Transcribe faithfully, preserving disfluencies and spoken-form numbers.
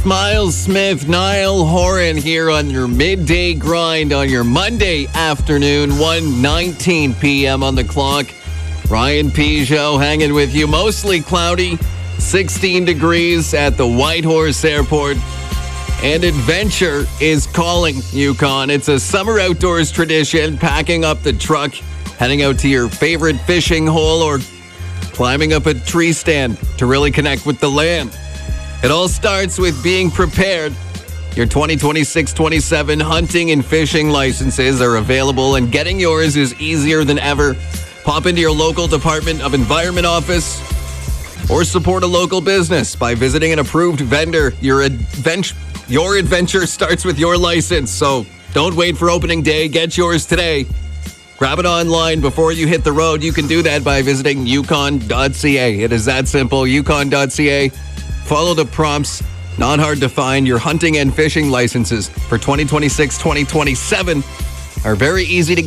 With Miles Smith, Niall Horan here on your midday grind on your Monday afternoon, one nineteen p.m. on the clock. Ryan Peugeot hanging with you. Mostly cloudy, sixteen degrees at the Whitehorse Airport. And adventure is calling Yukon. It's a summer outdoors tradition, packing up the truck, heading out to your favorite fishing hole, or climbing up a tree stand to really connect with the land. It all starts with being prepared. Your twenty twenty-six twenty-seven hunting and fishing licenses are available, and getting yours is easier than ever. Pop into your local Department of Environment office or support a local business by visiting an approved vendor. Your adventure, your adventure starts with your license, so don't wait for opening day. Get yours today. Grab it online before you hit the road. You can do that by visiting yukon dot c a. It is that simple, yukon dot c a. Follow the prompts. Not hard to find. Your hunting and fishing licenses for twenty twenty-six twenty twenty-seven are very easy to get.